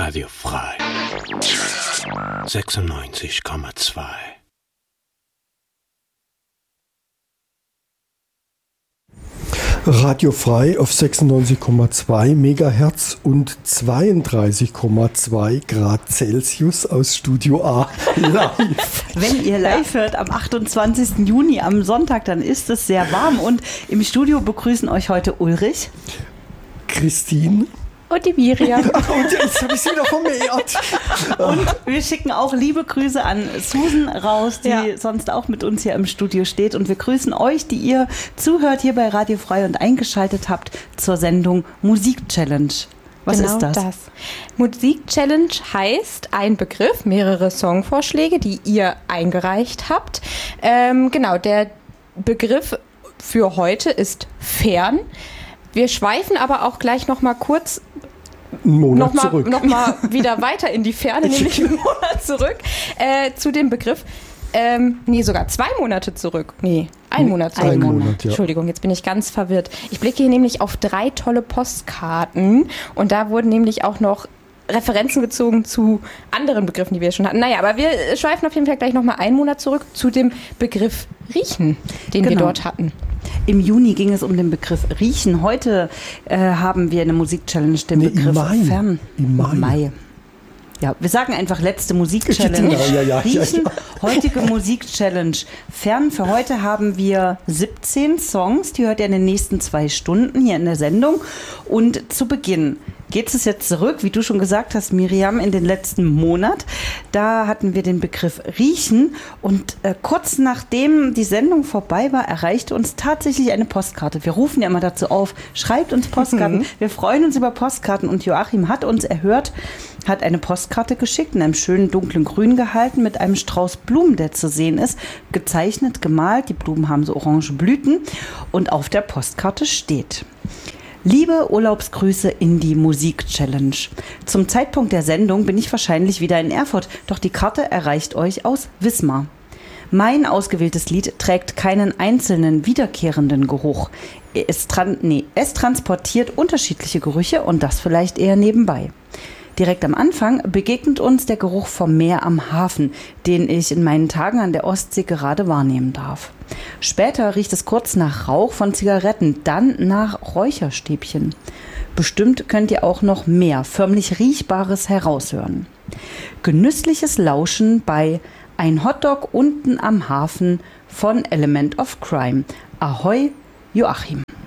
Radio Frei 96,2. Radio Frei auf 96,2 Megahertz und 32,2 Grad Celsius aus Studio A live. Wenn ihr live hört am 28. Juni am Sonntag, dann ist es sehr warm und im Studio begrüßen euch heute Ulrich, Christine und die Miriam. und jetzt habe ich sie wieder vermehrt. Und wir schicken auch liebe Grüße an Susan raus, die sonst auch mit uns hier im Studio steht. Und wir grüßen euch, die ihr zuhört hier bei Radio Frei und eingeschaltet habt zur Sendung Musik Challenge. Was Genau ist das? Musik Challenge heißt ein Begriff, mehrere Songvorschläge, die ihr eingereicht habt. Genau, der Begriff für heute ist fern. Wir schweifen aber auch gleich noch mal kurz Noch mal wieder weiter in die Ferne, nämlich einen Monat zurück zu dem Begriff. Sogar 2 Monate zurück. Ein Monat zurück. Ein Monat, ja. Entschuldigung, jetzt bin ich ganz verwirrt. Ich blicke hier nämlich auf 3 tolle Postkarten und da wurden nämlich auch noch Referenzen gezogen zu anderen Begriffen, die wir schon hatten. Naja, aber wir schweifen auf jeden Fall gleich nochmal einen Monat zurück zu dem Begriff Riechen, den wir dort hatten. Im Juni ging es um den Begriff Riechen. Heute haben wir in der Musik-Challenge den Begriff Fern. Im Mai. Ja, wir sagen einfach letzte Musik-Challenge. Genau, Riechen, heutige Musik-Challenge. Fern, für heute haben wir 17 Songs, die hört ihr in den nächsten 2 Stunden hier in der Sendung. Und zu Beginn geht es jetzt zurück, wie du schon gesagt hast, Miriam, in den letzten Monat. Da hatten wir den Begriff Riechen und kurz nachdem die Sendung vorbei war, erreichte uns tatsächlich eine Postkarte. Wir rufen ja immer dazu auf, schreibt uns Postkarten. Wir freuen uns über Postkarten und Joachim hat uns erhört, hat eine Postkarte geschickt, in einem schönen dunklen Grün gehalten, mit einem Strauß Blumen, der zu sehen ist, gezeichnet, gemalt. Die Blumen haben so orange Blüten und auf der Postkarte steht: Liebe Urlaubsgrüße in die Musik-Challenge. Zum Zeitpunkt der Sendung bin ich wahrscheinlich wieder in Erfurt, doch die Karte erreicht euch aus Wismar. Mein ausgewähltes Lied trägt keinen einzelnen wiederkehrenden Geruch. Es transportiert unterschiedliche Gerüche und das vielleicht eher nebenbei. Direkt am Anfang begegnet uns der Geruch vom Meer am Hafen, den ich in meinen Tagen an der Ostsee gerade wahrnehmen darf. Später riecht es kurz nach Rauch von Zigaretten, dann nach Räucherstäbchen. Bestimmt könnt ihr auch noch mehr förmlich Riechbares heraushören. Genüssliches Lauschen bei Ein Hotdog unten am Hafen von Element of Crime. Ahoi, Joachim.